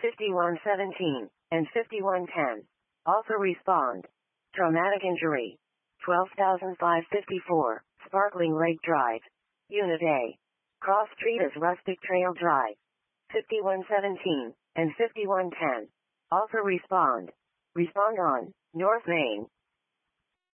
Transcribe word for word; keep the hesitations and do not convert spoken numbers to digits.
fifty-one seventeen, and fifty-one ten. Also respond. Traumatic injury. twelve thousand five hundred fifty-four, Sparkling Lake Drive. Unit A. Cross Street is Rustic Trail Drive. fifty-one seventeen, and fifty-one ten. Also respond. Respond on North Main,